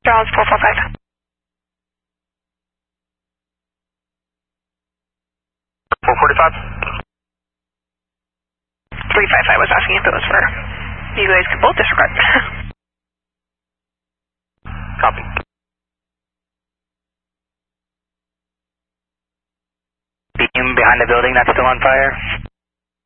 Charles 445. 445. 355 was asking if it was for you guys could both disregard. Copy. Beam behind the building that's still on fire.